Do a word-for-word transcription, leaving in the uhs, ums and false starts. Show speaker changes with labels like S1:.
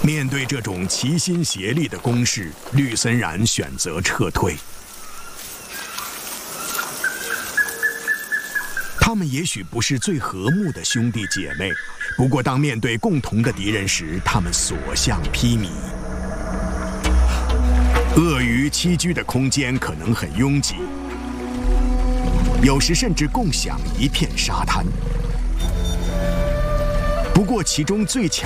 S1: 面对这种齐心协力的攻势，绿森然选择撤退。他们也许不是最和睦的兄弟姐妹，不过当面对共同的敌人时，他们所向披靡。鳄鱼栖居的空间可能很拥挤，有时甚至共享一片沙滩。不过，其中最强